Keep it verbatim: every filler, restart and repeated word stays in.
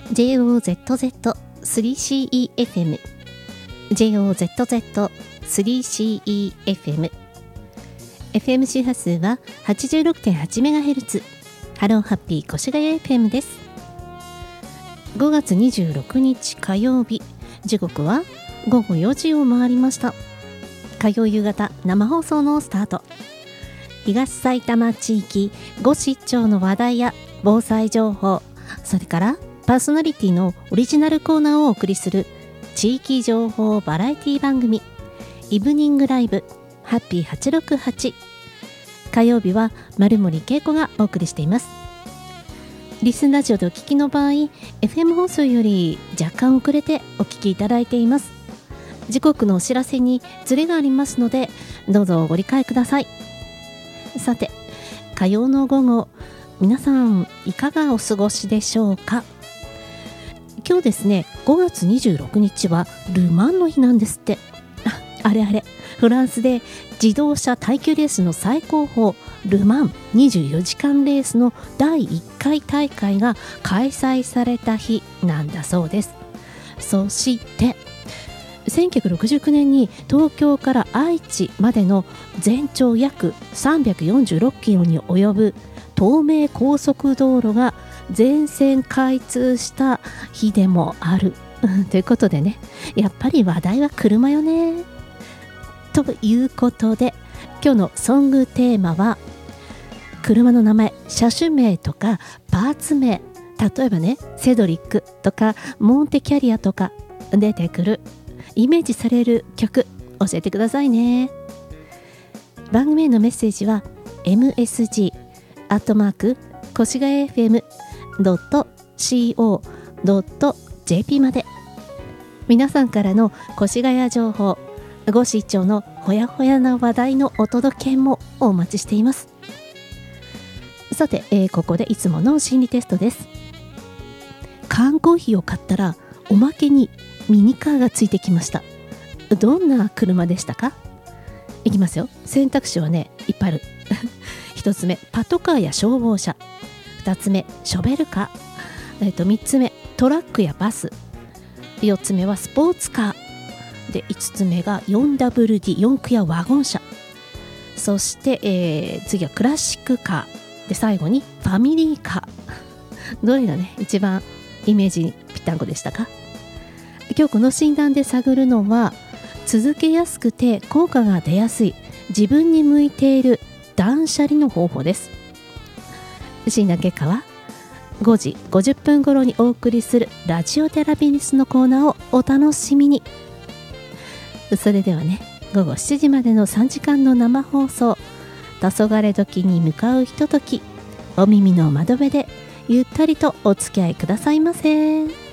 ジェイオーゼットゼットスリーシーイーエフエム ジェイオーゼットゼットスリーシーイーエフエム エフエム 周波数は はちじゅうろくてんはちメガヘルツ ハローハッピー越谷 エフエム です。ごがつにじゅうろくにち火曜日、時刻はごごよじを回りました。火曜夕方生放送のスタート。東埼玉地域ご市町の話題や防災情報、それからパーソナリティのオリジナルコーナーをお送りする地域情報バラエティ番組イブニングライブハッピーはちろくはち。火曜日は丸森恵子がお送りしています。リスンラジオでお聞きの場合 エフエム 放送より若干遅れてお聞きいただいています。時刻のお知らせにズレがありますのでどうぞご理解ください。さて、火曜の午後、皆さんいかがお過ごしでしょうか。今日ですね、ごがつにじゅうろくにちはルマンの日なんですって。 あ, あれあれフランスで自動車耐久レースの最高峰ルマンにじゅうよじかんレースのだいいっかい大会が開催された日なんだそうです。そしてせんきゅうひゃくろくじゅうきゅうねんに東京から愛知までの全長約さんびゃくよんじゅうろっキロに及ぶ東名高速道路が全線開通した日でもあるということでね、やっぱり話題は車よね。ということで今日のソングテーマは車の名前、車種名とかパーツ名、例えばねセドリックとかモンテキャリアとか出てくるイメージされる曲教えてくださいね。番組へのメッセージは エムエスジー アットマーク越谷 エフエム ドット シーオー ドット ジェーピー まで。皆さんからの越谷情報、ご市町のほやほやな話題のお届けもお待ちしています。さて、えー、ここでいつもの心理テストです。缶コーヒーを買ったらおまけにミニカーがついてきました。どんな車でしたか？いきますよ。選択肢はねいっぱいあるひとつめパトカーや消防車、ふたつめショベルカー、えー、とみっつめトラックやバス、よっつめはスポーツカーで、いつつめが フォーダブリューディー 四駆やワゴン車、そして、えー、次はクラシックカーで、最後にファミリーカー。どれがね一番イメージにぴったんこでしたか？今日この診断で探るのは、続けやすくて効果が出やすい自分に向いている断捨離の方法です。診断結果はごじごじゅっぷん頃にお送りするラジオテラピニスのコーナーをお楽しみに。それではね、ごごしちじまでのさんじかんの生放送、黄昏時に向かうひととき、お耳の窓辺でゆったりとお付き合いくださいませ。